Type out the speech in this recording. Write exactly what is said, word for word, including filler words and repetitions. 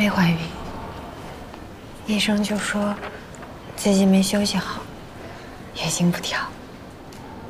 没怀孕，医生就说最近没休息好，月经不调。